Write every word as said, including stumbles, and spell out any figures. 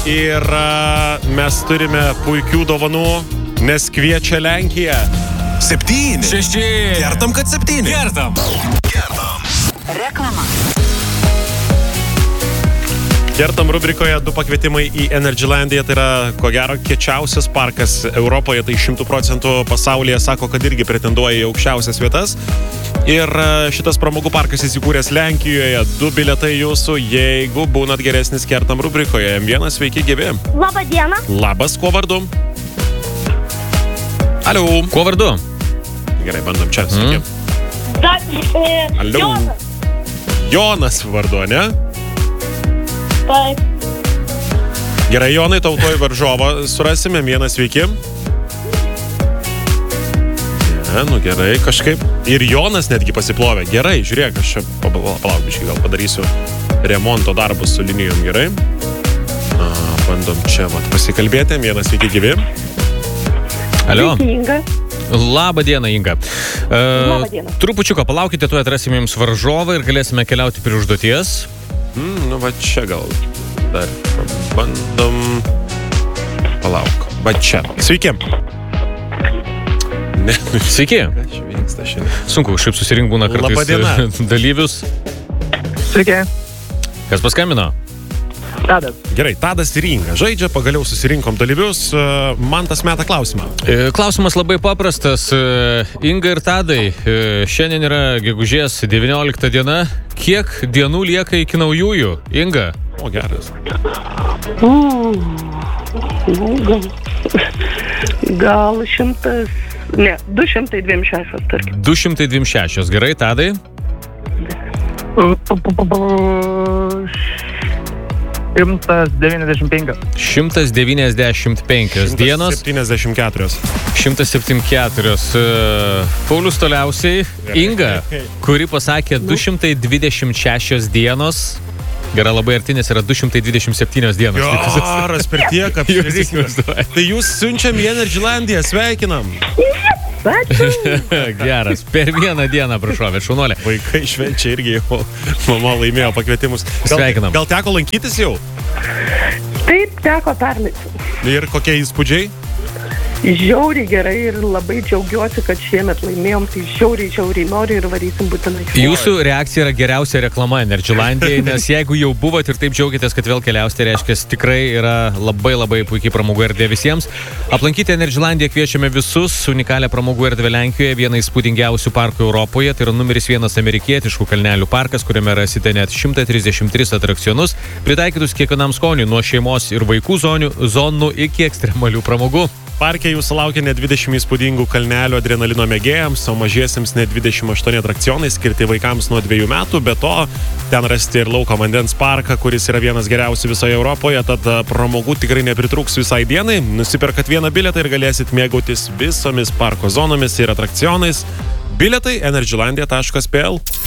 ir uh, mes turime puikių dovanų, nes kviečia Lenkija. Septyni. Šeši. Kertam, kad septyni. Kertam. Kertam. Reklama. Kertam rubrikoje du pakvietimai į Energylandiją, tai yra ko gero kiečiausias parkas Europoje, tai šimtų procentų pasaulyje sako, kad irgi pretenduoja į aukščiausias vietas. Ir šitas pramogų parkas įsikūręs Lenkijoje, du bilietai jūsų, jeigu būnat geresnis Kertam rubrikoje. M vienas, sveiki, gyvi. Labą dieną. Labas, kuo vardu? Alio. Kuo vardu? Gerai, bandom čia, sveiki. Mm. Da, e, Alio. Jonas. Jonas vardu, ne? Taip. Gerai, Jonai, tautoj varžovą surasime. Vienas, sveiki. Ne, nu gerai, kažkaip. Ir Jonas netgi pasiplovė. Gerai, žiūrėk, aš čia palauk biškai, gal padarysiu remonto darbus su linijom, gerai. A, bandom čia vat, pasikalbėti. Vienas, sveiki, gyvi. Alio. Inga. Labą dieną, Inga. Uh, Labą dieną. Trupučiuką palaukite, tu atrasime jums varžovą ir galėsime keliauti prie užduoties. Mm, nu va čia gal dar bandom. Palauk. Va čia. Sveiki. Ne, Sveiki. ką čia vyksta šiandien? Sunku, šiaip susirink būna Labą kartais dieną. dalyvius. Sveiki, Kas paskambino? Tadas. Gerai, Tadas ir Inga žaidžia, pagaliau susirinkom dalyvius. Man tas meta klausimą. E, Klausimas labai paprastas. E, Inga ir Tadai, e, šiandien yra gegužės devyniolikta diena. Kiek dienų lieka iki naujųjų? Inga? O, geras. Mm. Nu, gal, gal šimtas, ne, du šimtai dvidešimt šešios, tarkim. du šimtai dvidešimt šešios. Gerai, Tadai? šimtas devyniasdešimt penki. šimtas devyniasdešimt penkios dienos. septyniasdešimt keturios. šimtas septyniasdešimt keturios. E, Paulius toliausiai. Inga, kuri pasakė du šimtai dvidešimt šešios dienos. Gerai, labai artinės yra du šimtai dvidešimt septynios dienos. Geras, per tiek Jūs apsirinkime. įsivaizduojate. Tai jūs siunčiam į Energylandiją, sveikinam. Geras, per vieną dieną, prašau, šaunuolė. Vaikai švenčia irgi jau, mama laimėjo pakvietimus. Gal, Sveikinam. Gal teko lankytis jau? Taip, teko pernai. Ir kokie įspūdžiai? Žiauriai gerai ir labai džiaugiuosi, kad šiemet laimėjom, tai žiauriai, žiauriai noriu ir varysim būtinai. Jūsų reakcija yra geriausia reklama Energylandijai, nes jeigu jau buvot ir taip džiaugiatės, kad vėl keliausite, reiškia, tikrai yra labai labai puikiai pramogų erdvė visiems. Aplankyti Energylandiją kviečiame visus, unikalią pramogų erdvę Lenkijoje, vieną įspūdingiausių parkų Europoje, tai yra numeris vienas amerikietiškų kalnelių parkas, kuriame rasite net šimtą trisdešimt tris atrakcionus, pritaikytus kiekvienam skoniui, nuo šeimos ir vaikų zonių, zonų iki ekstremalių pramogų. Parke jūsų laukia net dvidešimt įspūdingų kalnelių adrenalino mėgėjams, o mažiesiems net dvidešimt aštuoni atrakcionai skirti vaikams nuo dviejų metų. Be to, ten rasti ir lauko vandens parką, kuris yra vienas geriausių visoje Europoje, tad pramogų tikrai nepritrūks visai dienai. Nusiperkat vieną bilietą ir galėsit mėgautis visomis parko zonomis ir atrakcionais. Bilietai energylandia taškas p l.